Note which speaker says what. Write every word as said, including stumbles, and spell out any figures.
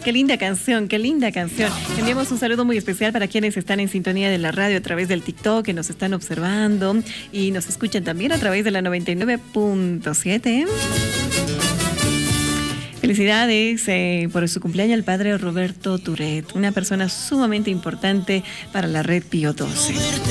Speaker 1: Qué linda canción, qué linda canción. Enviamos un saludo muy especial para quienes están en sintonía de la radio a través del TikTok, que nos están observando y nos escuchan también a través de la noventa y nueve punto siete. Felicidades eh, por su cumpleaños al padre Roberto Turet, una persona sumamente importante para la red Pío doce.